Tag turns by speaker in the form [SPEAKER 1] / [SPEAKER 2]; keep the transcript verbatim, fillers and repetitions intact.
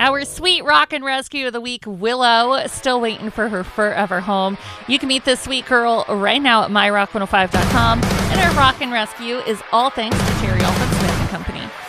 [SPEAKER 1] Our sweet rock and rescue of the week, Willow, still waiting for her forever home. You can meet this sweet girl right now at my rock one oh five dot com. And our rock and rescue is all thanks to Terry Alford Smith and Company.